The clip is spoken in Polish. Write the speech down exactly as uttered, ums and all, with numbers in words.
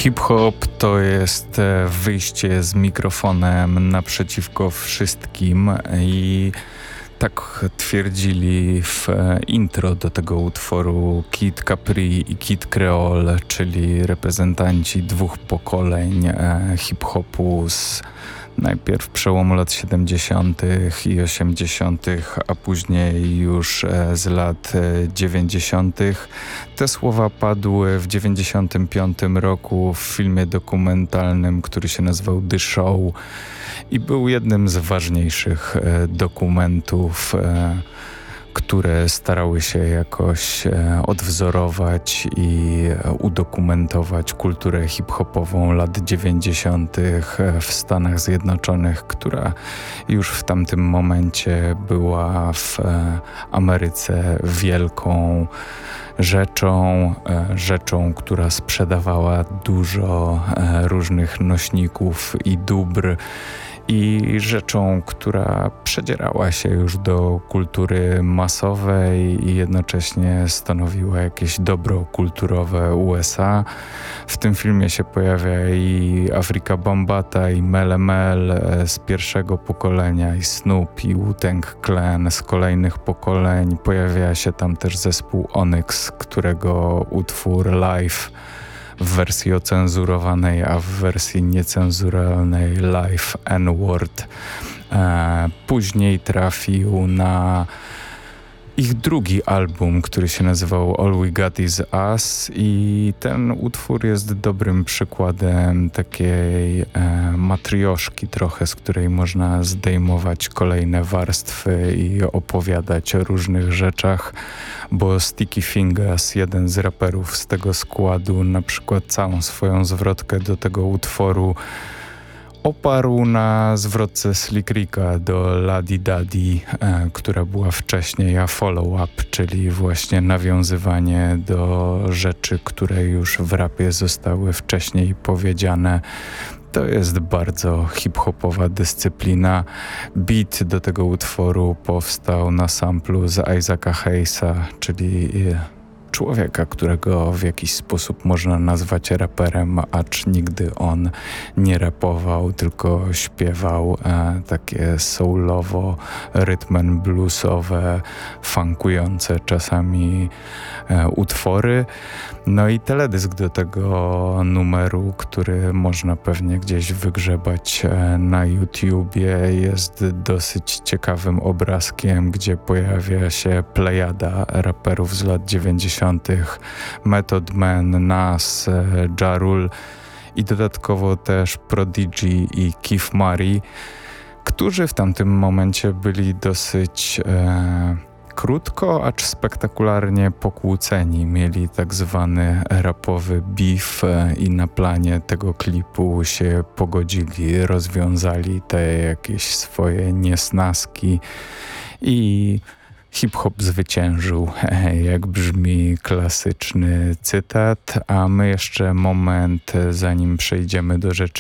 Hip-hop to jest e, wyjście z mikrofonem naprzeciwko wszystkim i tak twierdzili w e, intro do tego utworu Kid Capri i Kid Creole, czyli reprezentanci dwóch pokoleń e, hip-hopu z najpierw przełomu lat siedemdziesiątych i osiemdziesiątych, a później już z lat dziewięćdziesiątych. Te słowa padły w dziewięćdziesiątym piątym roku w filmie dokumentalnym, który się nazywał The Show i był jednym z ważniejszych dokumentów, które starały się jakoś odwzorować i udokumentować kulturę hip-hopową lat dziewięćdziesiątych w Stanach Zjednoczonych, która już w tamtym momencie była w Ameryce wielką rzeczą, rzeczą, która sprzedawała dużo różnych nośników i dóbr, i rzeczą, która przedzierała się już do kultury masowej i jednocześnie stanowiła jakieś dobro kulturowe U S A. W tym filmie się pojawia i Afrika Bambaataa, i Melle Mel z pierwszego pokolenia, i Snoop, i Wu-Tang Clan z kolejnych pokoleń. Pojawia się tam też zespół Onyx, którego utwór Live w wersji ocenzurowanej, a w wersji niecenzuralnej Live N-Word e, później trafił na ich drugi album, który się nazywał All We Got Is Us, i ten utwór jest dobrym przykładem takiej e, matrioszki trochę, z której można zdejmować kolejne warstwy i opowiadać o różnych rzeczach, bo Sticky Fingers, jeden z raperów z tego składu, na przykład całą swoją zwrotkę do tego utworu oparł na zwrotce Slick Ricka do Ladi Dadi, e, która była wcześniej, a follow-up, czyli właśnie nawiązywanie do rzeczy, które już w rapie zostały wcześniej powiedziane. To jest bardzo hip-hopowa dyscyplina. Beat do tego utworu powstał na samplu z Isaaca Hayesa, czyli człowieka, którego w jakiś sposób można nazwać raperem, acz nigdy on nie rapował, tylko śpiewał e, takie soulowo, rhythm and bluesowe, funkujące czasami e, utwory. No i teledysk do tego numeru, który można pewnie gdzieś wygrzebać e, na YouTubie, jest dosyć ciekawym obrazkiem, gdzie pojawia się plejada raperów z lat dziewięćdziesiątych. Method Man, Nas, Ja Rule i dodatkowo też Prodigy i Keith Murray, którzy w tamtym momencie byli dosyć e, krótko, acz spektakularnie pokłóceni. Mieli tak zwany rapowy beef e, i na planie tego klipu się pogodzili, rozwiązali te jakieś swoje niesnaski i hip-hop zwyciężył, jak brzmi klasyczny cytat, a my jeszcze moment, zanim przejdziemy do rzeczy